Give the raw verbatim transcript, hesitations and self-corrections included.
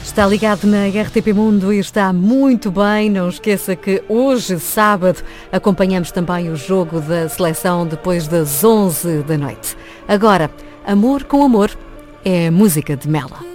Está ligado na R T P Mundo e está muito bem. Não esqueça que hoje, sábado, acompanhamos também o jogo da seleção depois das onze da noite. Agora, Amor com Amor é a música de Mela.